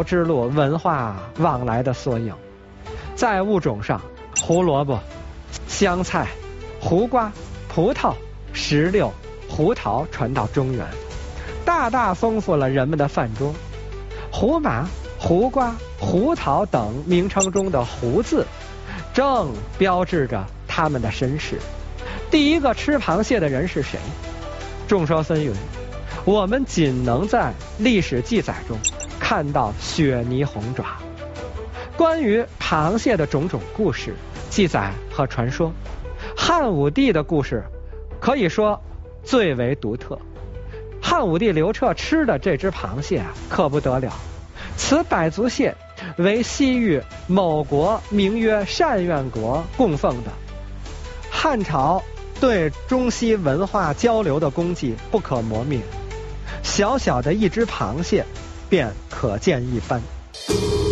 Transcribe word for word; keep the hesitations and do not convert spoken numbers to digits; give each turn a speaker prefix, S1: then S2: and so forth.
S1: 丝之路文化往来的缩影。在物种上，胡萝卜、香菜、胡瓜、葡萄、石榴、胡桃传到中原，大大丰富了人们的饭桌。胡麻、胡瓜、胡桃等名称中的胡字，正标志着他们的身世。第一个吃螃蟹的人是谁？众说纷纭，我们仅能在历史记载中看到雪泥红爪。关于螃蟹的种种故事、记载和传说，汉武帝的故事可以说最为独特。汉武帝刘彻吃的这只螃蟹啊，可不得了。此百足蟹为西域某国名曰单院国供奉的。汉朝对中西文化交流的功绩不可磨灭，小小的一只螃蟹便可见一斑。